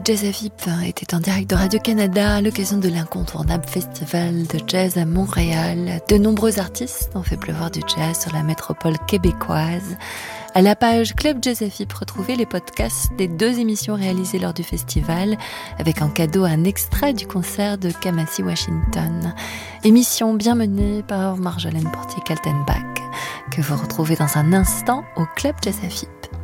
Jazz AFIP était en direct de Radio-Canada à l'occasion de l'incontournable festival de jazz à Montréal. De nombreux artistes ont fait pleuvoir du jazz sur la métropole québécoise. À la page Club Jazz AFIP, retrouvez les podcasts des 2 émissions réalisées lors du festival, avec en cadeau un extrait du concert de Kamasi Washington. Émission bien menée par Marjolaine Portier-Kaltenbach, que vous retrouvez dans un instant au Club Jazz AFIP.